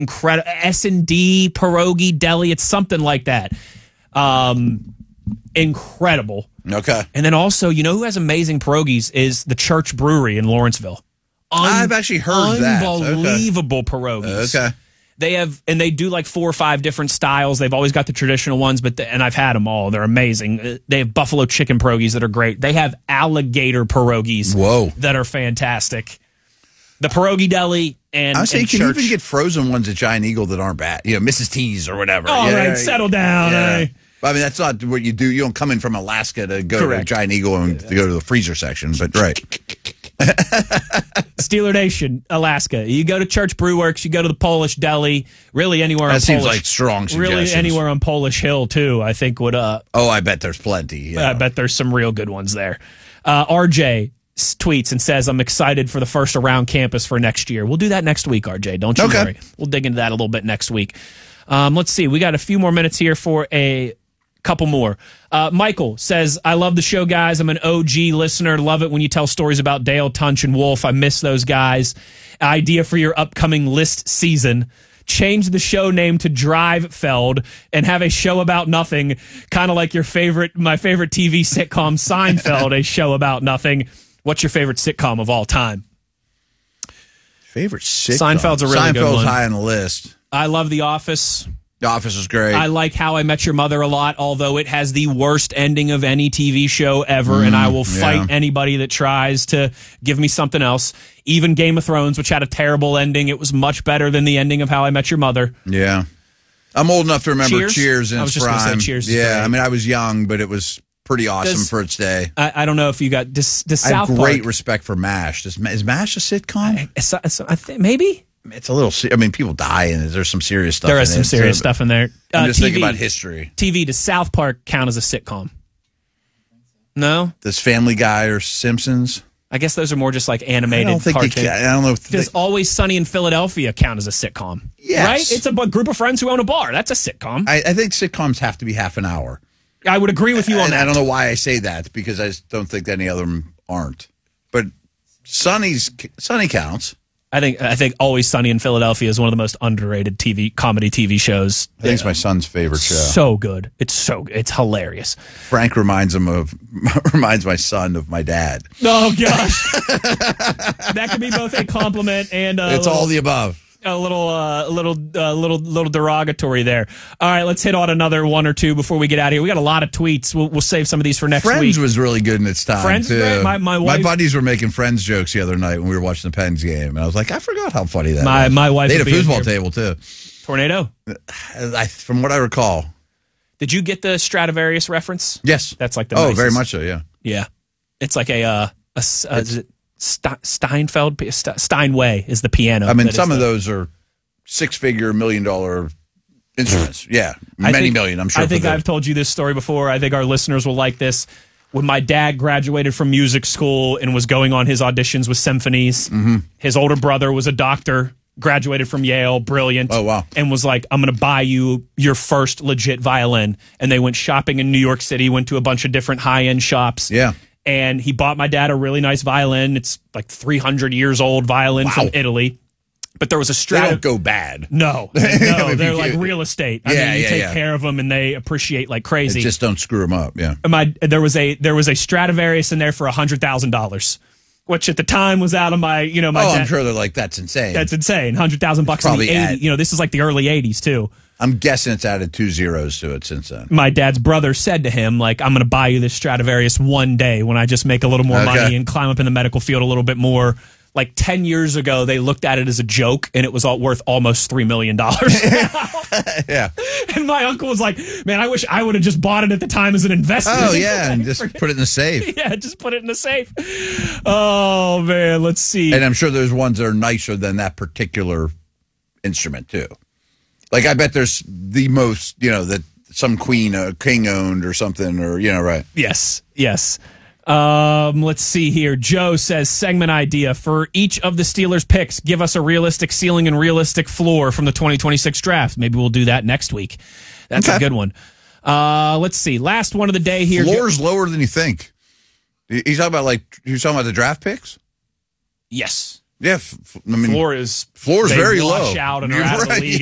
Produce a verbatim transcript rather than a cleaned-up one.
incredible. S and D Pierogi Deli. It's something like that. Um, incredible. Okay. And then also, you know who has amazing pierogies is the Church Brewery in Lawrenceville. Un- I've actually heard that. Unbelievable Okay. pierogies. Okay. They have, and they do like four or five different styles. They've always got the traditional ones, but the, and I've had them all. They're amazing. They have buffalo chicken pierogies that are great. They have alligator pierogies. Whoa. That are fantastic. The Pierogi Deli and I was saying, and you can Church. even get frozen ones at Giant Eagle that aren't bad. You know, Missus T's or whatever. All yeah, right, yeah, settle down. Yeah. eh? I mean, that's not what you do. You don't come in from Alaska to go Correct. to Giant Eagle and to go to the freezer section, but right. Steeler Nation, Alaska. You go to Church Brew Works, you go to the Polish Deli, really anywhere on That seems Polish. like strong Really suggestions. anywhere on Polish Hill, too, I think would... uh. Oh, I bet there's plenty. Yeah. I bet there's some real good ones there. Uh, R J s- tweets and says, I'm excited for the first Around Campus for next year. We'll do that next week, R J. Don't you Okay. worry. We'll dig into that a little bit next week. Um, let's see. We got a few more minutes here for a couple more. Uh, Michael says, I love the show, guys. I'm an O G listener. Love it when you tell stories about Dale, Tunch, and Wolf. I miss those guys. Idea for your upcoming list season. Change the show name to Drivefeld and have a show about nothing, kind of like your favorite, my favorite T V sitcom, Seinfeld, a show about nothing. What's your favorite sitcom of all time? Favorite sitcom? Seinfeld's a really Seinfeld's good one. high on the list. I love The Office. The Office is great. I like How I Met Your Mother a lot, although it has the worst ending of any T V show ever, and I will fight yeah. anybody that tries to give me something else. Even Game of Thrones, which had a terrible ending, it was much better than the ending of How I Met Your Mother. Yeah. I'm old enough to remember Cheers? Cheers in I was its just gonna say prime. Cheers is yeah, great. I mean, I was young, but it was pretty awesome Does- for its day. I, I don't know if you got does, does I have South great Park. respect for MASH. Does, is MASH a sitcom? I, it's- it's- I think maybe It's a little. se- I mean, people die in it. There's some serious stuff. there in is some it, serious so- stuff in there. I'm Uh, just T V, thinking about history. T V. Does South Park count as a sitcom? No, Does Family Guy or Simpsons? I guess those are more just like I animated don't think they cartoons. can. I don't know. If they, Does Always Sunny in Philadelphia count as a sitcom? Yes. Right? It's a bu- group of friends who own a bar. That's a sitcom. I, I, I think sitcoms have to be half an hour. would agree with you on And that. I don't know why I say that because I just don't think any of them aren't. But Sonny's Sonny counts. I think I think Always Sunny in Philadelphia is one of the most underrated T V comedy T V shows. I think it's my son's favorite show. So good. It's so it's hilarious. Frank reminds him of reminds my son of my dad. Oh gosh. That could be both a compliment and a It's little, all the above. a little uh, little uh, little little derogatory there. All right, let's hit on another one or two before we get out of here. We got a lot of tweets. We'll, we'll save some of these for next Friends week. was really good in its time. Friends was too. great. My- my wife- buddies were making Friends jokes the other night when we were watching the Pens game, and I was like, I forgot how funny that My- was. my wife They had a would be in foosball here. table too. Tornado. I, from what I recall, Did you get the Stradivarius reference? yes, That's like the oh, nicest. very much so. Yeah, Yeah, it's like a uh, a, s- uh, is it Ste- Steinfeld P- Ste- Steinway is the piano. I mean, that is some of the- those are six-figure, million-dollar instruments. Yeah, I many think- million. I'm sure. I think for the- I've told you this story before. I think our listeners will like this. When my dad graduated from music school and was going on his auditions with symphonies, Mm-hmm. his older brother was a doctor, graduated from Yale, brilliant. Oh, wow. And was like, I'm going to buy you your first legit violin. And they went shopping in New York City, went to a bunch of different high-end shops. Yeah. And he bought my dad a really nice violin. It's like three hundred years old violin Wow. from Italy. But there was a They Stradiv- don't go bad. No, no, If they're you like get- real estate. I Yeah, mean, you yeah, take yeah. care of them, and they appreciate like crazy. Just don't screw them up. Yeah. My there was a there was a Stradivarius in there for a hundred thousand dollars, which at the time was out of my you know my. Oh, dad, I'm sure they're like, that's insane. That's insane. Hundred thousand bucks in the probably eighties. at- You know, this is like the early eighties too. I'm guessing it's added two zeros to it since then. My dad's brother said to him, like, I'm going to buy you this Stradivarius one day when I just make a little more Okay. money and climb up in the medical field a little bit more. Like ten years ago, they looked at it as a joke, and it was all worth almost three million dollars. Yeah. And my uncle was like, man, I wish I would have just bought it at the time as an investment. Oh, yeah, and just put it in the safe. Yeah, just put it in the safe. Oh, man, let's see. And I'm sure there's ones that are nicer than that particular instrument, too. Like, I bet there's the most, you know, that some queen, uh, king owned or something, or, you know, right. Yes, yes. Um, let's see here. Joe says, segment idea for each of the Steelers picks. Give us a realistic ceiling and realistic floor from the twenty twenty-six draft. Maybe we'll do that next week. That's Okay. a good one. Uh, let's see. Last one of the day here. Floor's lower than you think. He's talking about, like, you're talking about the draft picks? Yes. Yeah, f- f- I mean, Floor is floor is they very wash low. out and are You're out of the right. league